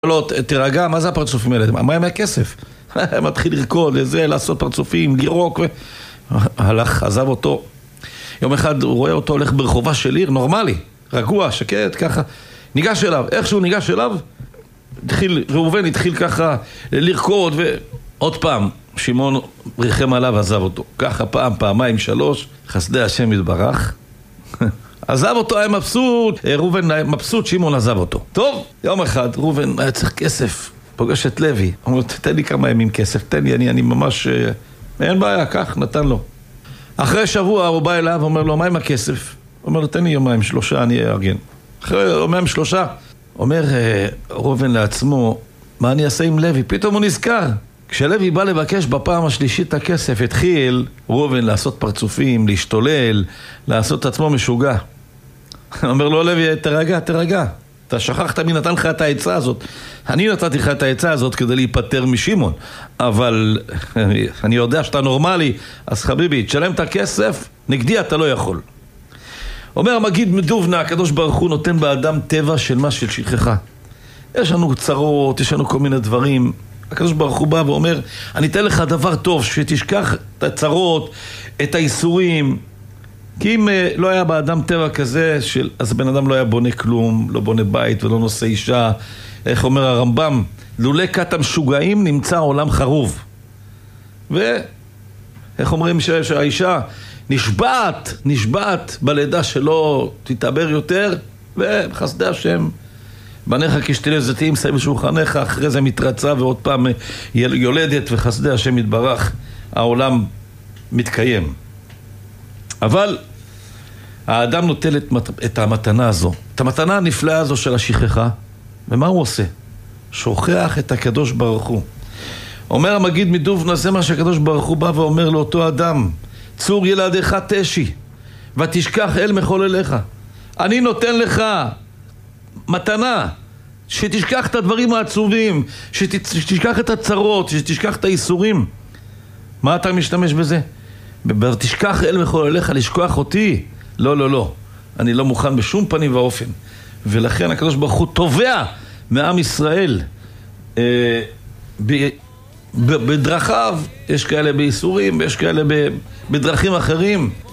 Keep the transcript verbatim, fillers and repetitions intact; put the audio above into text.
לא, תרגע, מה זה הפרצופים האלה? מה עם הכסף? מתחיל לרקוד, לזה, לעשות פרצופים, לירוק ו... הלך, עזב אותו. יום אחד הוא רואה אותו הולך ברחובה של עיר, נורמלי, רגוע, שקט, ככה. ניגש אליו, איך שהוא ניגש אליו, התחיל, ראובן התחיל ככה לרקוד, ועוד פעם, שמעון ריחם עליו, עזב אותו. ככה פעם, פעמיים, שלוש, חסדי השם יתברך. עזב אותו, היה מבסוט, ראובן היה מבסוט, שמעון עזב אותו. טוב, יום אחד, ראובן היה צריך כסף, פוגש את לוי. הוא אומר, תן לי כמה ימים כסף, תן לי, אני, אני ממש... אין בעיה, כך, נתן לו. אחרי שבוע הוא בא אליו, אומר לו, מה עם הכסף? הוא אומר לו, תן לי יומיים, שלושה, אני אארגן. אחרי יומיים, שלושה. אומר ראובן לעצמו, מה אני אעשה עם לוי? פתאום הוא נזכר. כשלוי בא לבקש בפעם השלישית את הכסף, התחיל ראובן לעשות פרצופים, להשתולל, לעשות את עצמו משוגע. אומר לו, לוי, תרגע, תרגע. אתה שכחת מי נתן לך את העצה הזאת. אני נתתי לך את העצה הזאת כדי להיפטר משמעון. אבל אני, אני יודע שאתה נורמלי, אז חביבי, תשלם את הכסף, נגדי אתה לא יכול. אומר המגיד מדובנה, הקדוש ברוך הוא נותן באדם טבע של מה של שכחה. יש לנו צרות, יש לנו כל מיני דברים. הקדוש ברוך הוא בא ואומר, אני אתן לך דבר טוב, שתשכח את הצרות, את האיסורים. כי אם לא היה באדם טבע כזה, של, אז בן אדם לא היה בונה כלום, לא בונה בית ולא נושא אישה. איך אומר הרמב"ם? לולא כת המשוגעים נמצא עולם חרוב. ואיך אומרים שהאישה נשבעת, נשבעת בלידה שלא תתעבר יותר, וחסדי השם, בניך כשתילי זיתים סביב שולחנך, אחרי זה מתרצה ועוד פעם יולדת, וחסדי השם יתברך, העולם מתקיים. אבל האדם נוטל את, את המתנה הזו, את המתנה הנפלאה הזו של השכחה, ומה הוא עושה? שוכח את הקדוש ברוך הוא. אומר המגיד מדובנה, זה מה שהקדוש ברוך הוא בא ואומר לאותו אדם, צור ילדיך תשי, ותשכח אל מחולליך. אני נותן לך מתנה, שתשכח את הדברים העצובים, שתשכח את הצרות, שתשכח את האיסורים. מה אתה משתמש בזה? ותשכח אל מחולליך, לשכוח אותי. לא, לא, לא. אני לא מוכן בשום פנים ואופן. ולכן הקדוש ברוך הוא תובע מעם ישראל אה, ב, ב, בדרכיו, יש כאלה באיסורים, יש כאלה ב, בדרכים אחרים.